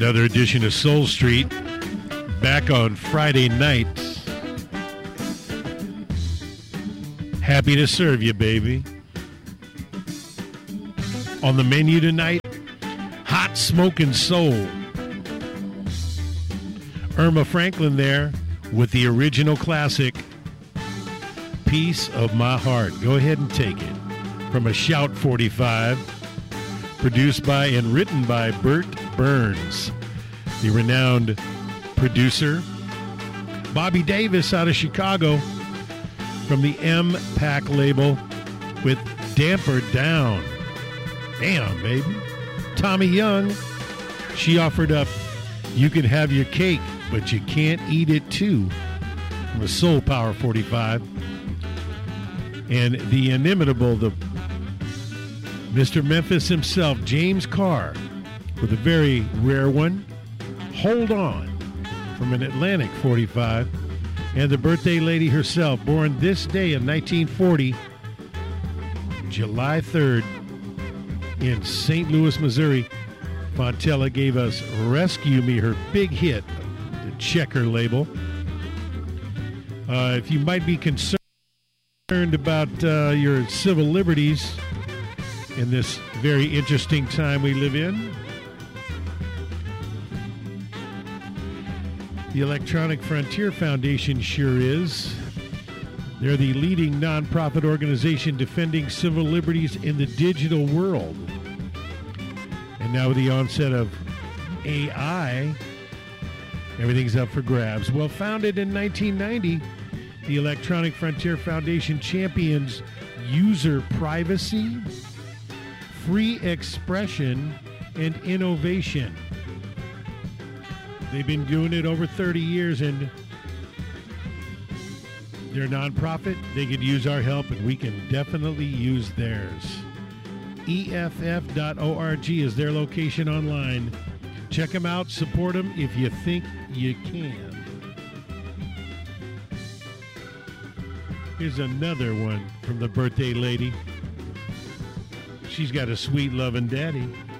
Another edition of Soul Street, back on Friday night. Happy to serve you, baby. On the menu tonight, hot smoking soul. Irma Franklin there with the original classic, Piece of My Heart. Go ahead and take it. From a Shout 45, produced by and written by Bert Burns, the renowned producer. Bobby Davis out of Chicago from the M-Pack label with Damper Down. Damn, baby. Tommy Young, she offered up You Can Have Your Cake, but You Can't Eat It Too, from a Soul Power 45. And the inimitable, the Mr. Memphis himself, James Carr, with a very rare one, Hold On, from an Atlantic 45. And the birthday lady herself, born this day in 1940, July 3rd, in St. Louis, Missouri. Fontella gave us Rescue Me, her big hit, the Checker label. If you might be concerned about your civil liberties in this very interesting time we live in, the Electronic Frontier Foundation sure is. They're the leading nonprofit organization defending civil liberties in the digital world. And now with the onset of AI, everything's up for grabs. Well, founded in 1990, the Electronic Frontier Foundation champions user privacy, free expression, and innovation. They've been doing it over 30 years, and they're a nonprofit. They could use our help, and we can definitely use theirs. EFF.org is their location online. Check them out. Support them if you think you can. Here's another one from the birthday lady. She's got a sweet loving daddy.